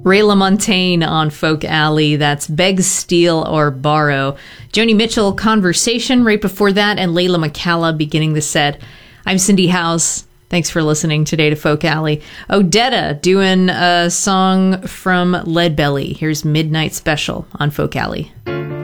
Ray LaMontagne on Folk Alley. That's Beg, Steal, or Borrow. Joni Mitchell, Conversation, right before that, and Layla McCalla beginning the set. I'm Cindy House. Thanks for listening today to Folk Alley. Odetta doing a song from Leadbelly. Here's Midnight Special on Folk Alley.